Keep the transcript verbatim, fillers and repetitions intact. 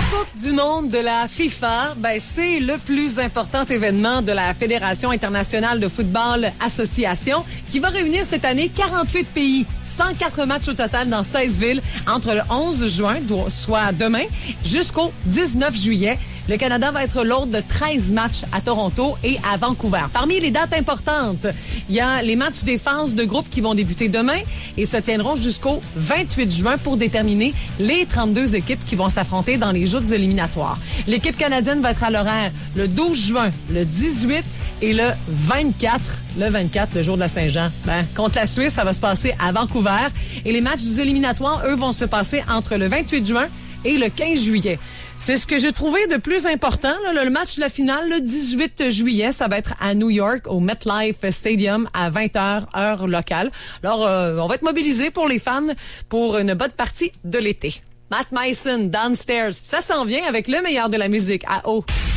Coupe du monde de la FIFA, ben c'est le plus important événement de la Fédération internationale de football association qui va réunir cette année quarante-huit pays, cent quatre matchs au total dans seize villes entre le onze juin, soit demain, jusqu'au dix-neuf juillet. Le Canada va être l'hôte de treize matchs à Toronto et à Vancouver. Parmi les dates importantes, il y a les matchs des phases de groupe qui vont débuter demain et se tiendront jusqu'au vingt-huit juin pour déterminer les trente-deux équipes qui vont s'affronter dans les joutes éliminatoires. L'équipe canadienne va être à l'horaire le douze juin, le dix-huit et le vingt-quatre. Le vingt-quatre, le jour de la Saint-Jean. Ben, contre la Suisse, ça va se passer à Vancouver. Et les matchs éliminatoires, eux, vont se passer entre le vingt-huit juin et le quinze juillet. C'est ce que j'ai trouvé de plus important. Là, le match de la finale, le dix-huit juillet, ça va être à New York, au MetLife Stadium, à vingt heures, heure locale. Alors, euh, on va être mobilisés pour les fans pour une bonne partie de l'été. Matt Mason, Downstairs, ça s'en vient avec le meilleur de la musique à O.